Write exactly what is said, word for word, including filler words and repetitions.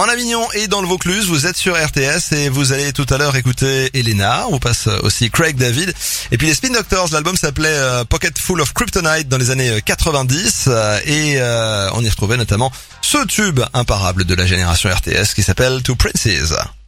en Avignon et dans le Vaucluse. Vous êtes sur R T S et vous allez tout à l'heure écouter Elena. On passe aussi Craig David. Et puis les Spin Doctors, l'album s'appelait euh, Pocket Full of Kryptonite dans les années quatre-vingt-dix. Euh, et euh, on y retrouvait notamment ce tube imparable de la génération R T S qui s'appelle Two Princes.